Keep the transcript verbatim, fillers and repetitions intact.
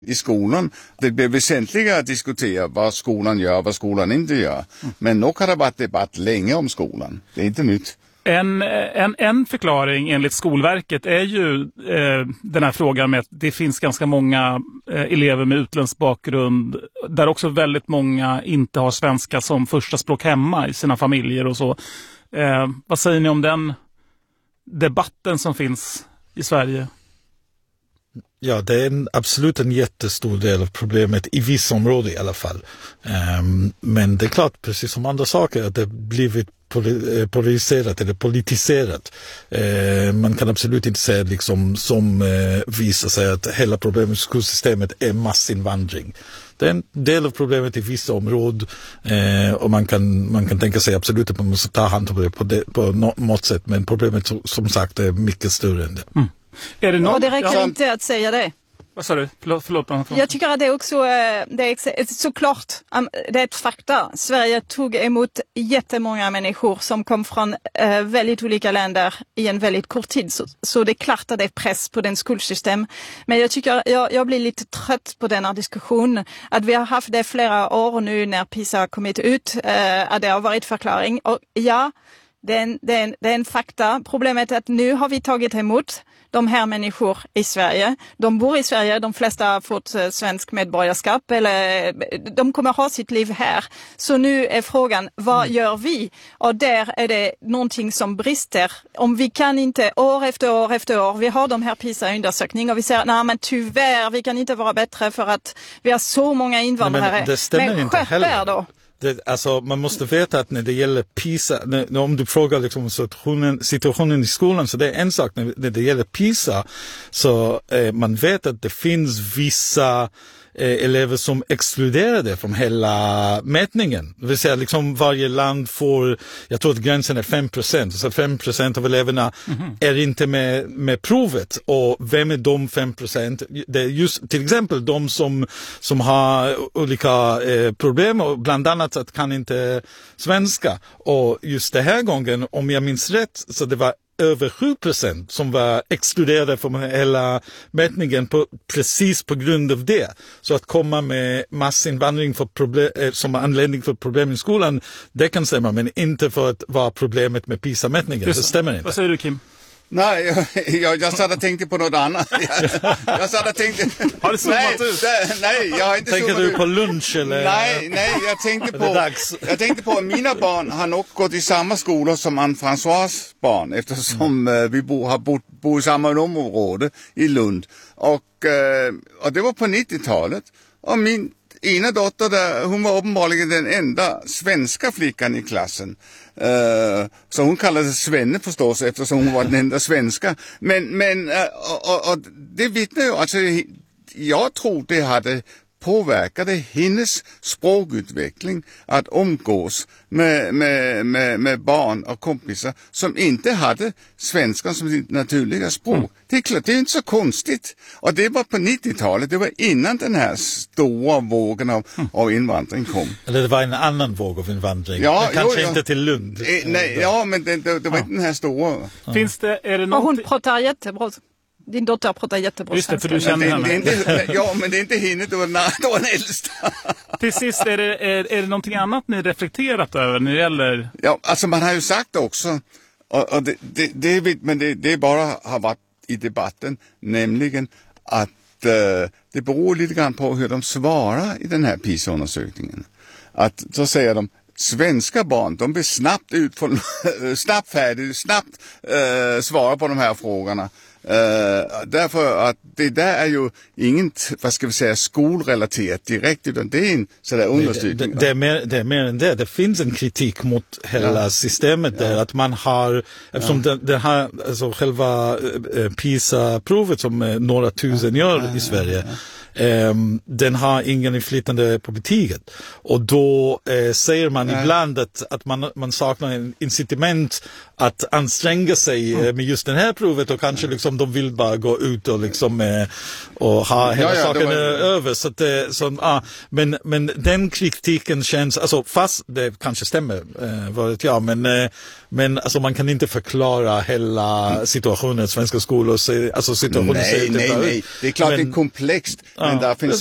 i skolan. Det blir väsentligare att diskutera vad skolan gör, vad skolan inte gör. Mm. Men nog har det varit debatt länge om skolan. Det är inte nytt. En, en, en förklaring enligt Skolverket är ju eh, den här frågan med att det finns ganska många eh, elever med utländsk bakgrund där också väldigt många inte har svenska som första språk hemma i sina familjer och så. Eh, vad säger ni om den debatten som finns i Sverige? Ja, det är en, absolut en jättestor del av problemet i vissa områden i alla fall. Um, men det är klart, precis som andra saker, att det blivit polariserat eller politiserat. Uh, man kan absolut inte säga liksom, som uh, visar sig att hela problemet med skolsystemet är massinvandring. Det är en del av problemet i vissa områden uh, och man kan, man kan tänka sig absolut att man måste ta hand om det på, det, på något sätt, men problemet som sagt är mycket större än det. Mm. Är det någon? Och det räcker ja. inte att säga det. Vad sa du? Förlåt, förlåt, förlåt. Jag tycker att det är också, det är såklart, det är ett fakta. Sverige tog emot jättemånga människor som kom från äh, väldigt olika länder i en väldigt kort tid. Så, så det är klart att det är press på den skolsystem. Men jag tycker, jag, jag blir lite trött på den här diskussionen. Att vi har haft det flera år nu när PISA har kommit ut, äh, att det har varit förklaring. Och ja, det är en, det är en, det är en fakta. Problemet är att nu har vi tagit emot de här människor i Sverige. De bor i Sverige, de flesta har fått eh, svensk medborgarskap eller de kommer ha sitt liv här. Så nu är frågan, vad mm. gör vi? Och där är det någonting som brister. Om vi kan inte år efter år efter år, vi har de här PISA-undersökningar och vi säger, nej men tyvärr, vi kan inte vara bättre för att vi har så många invandrare. Nej, men det stämmer men inte heller. Då. Det, alltså, man måste veta att när det gäller PISA, när, om du frågar liksom situationen, situationen i skolan, så det är en sak. När, när det gäller PISA så eh, man vet att det finns vissa eh, elever som exkluderade från hela mätningen. Det vill säga liksom varje land får, jag tror att gränsen är fem procent. Så fem procent av eleverna mm-hmm. är inte med, med provet. Och vem är de fem procent? Det är just till exempel de som, som har olika eh, problem och bland annat att kan inte svenska. Och just det här gången, om jag minns rätt, så det var över sju procent som var exkluderade från hela mätningen på, precis på grund av det. Så att komma med massinvandring för problem, som anledning för problem i skolan, det kan stämma, men inte för att vara problemet med PISA-mätningen. Det stämmer inte. Vad säger du, Kim? Nej, jag, jag, jag satt och tänkte på något annat. Jag, jag satt och tänkte... Har du zoomat ut? Nej, jag har inte Tänker zoomat du på lunch eller? Nej, nej, jag tänkte på... Jag tänkte på att mina barn har nog gått i samma skola som Anne-François barn, eftersom mm. vi bo, har bott bo i samma område i Lund. Och, och det var på nittiotalet. Och min ena dotter, där, hon var uppenbarligen den enda svenska flickan i klassen. Uh, så hon kallades Svenne förstås eftersom hon var den enda svenska. Men, men uh, och, och det vittnar ju, alltså jag tror det hade påverkade hennes språkutveckling att umgås med, med, med, med barn och kompisar som inte hade svenska som sitt naturliga språk. Mm. Det är klart, det är inte så konstigt. Och det var på nittiotalet, det var innan den här stora vågen av, mm. av invandring kom. Eller det var en annan våg av invandring. Ja, men kanske jo, ja. inte till Lund. Eh, nej, ja, men det, det, det var ja. inte den här stora. Ja. Finns det, är det något... Och hon pratar jättebra. Din dotter pratar jättebra. Just det, för du känner det, henne. Det inte, ja, men det är inte henne, det var den äldsta. Till sist, är det, är, är det någonting annat ni reflekterat över när det gäller... Ja, alltså man har ju sagt också, och, och det, det, det, men det, det bara har varit i debatten, nämligen att uh, det beror lite grann på hur de svarar i den här PISA-undersökningen. Att så säger de, svenska barn, de blir snabbt ut från, snabbt färdigt, snabbt uh, svara på de här frågorna. Uh, därför att det där är ju inget, vad ska vi säga, skolrelaterat direkt, utan det är en sådär understrykning. Det, det, det, är mer, det är mer än det. Det finns en kritik mot hela ja. systemet där, ja. att man har, eftersom ja. det, det här, alltså själva uh, PISA-provet som uh, några tusen gör ja, i Sverige, ja, ja. Um, den har ingen inflytande på betyget. Och då uh, säger man ja. ibland att, att man, man saknar en incitament att anstränga sig mm. med just det här provet och kanske liksom de vill bara gå ut och liksom eh, och ha hela ja, ja, saken var... över så att det, så, ah, men, men den kritiken känns, alltså fast det kanske stämmer eh, vad vet jag, men, eh, men alltså man kan inte förklara hela situationen i svenska skolor, alltså situationen nej, ser nej, ut nej, det är klart men, det är komplext, Men där finns